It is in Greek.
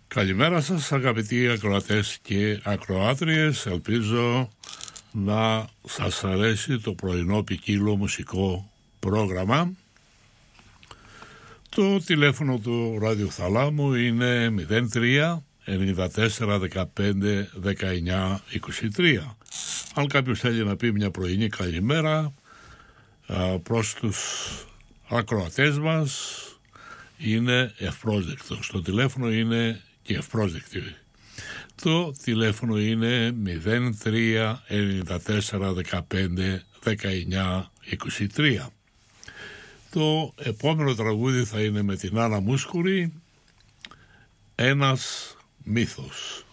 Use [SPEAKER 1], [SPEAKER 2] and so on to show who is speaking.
[SPEAKER 1] Καλημέρα σας αγαπητοί ακροατές και ακροάτριες. Ελπίζω να σας αρέσει το πρωινό ποικίλο μουσικό πρόγραμμα. Το τηλέφωνο του ραδιοθαλάμου είναι 03 94 15 19 23. Αν κάποιος θέλει να πει μια πρωινή καλημέρα προς τους ακροατές μας, είναι ευπρόσδεκτο. Το τηλέφωνο είναι και ευπρόσδεκτη. Το τηλέφωνο είναι 03 94 15 19 23. Το επόμενο τραγούδι θα είναι με την Άννα Μούσκουρη, «Ένας μύθος».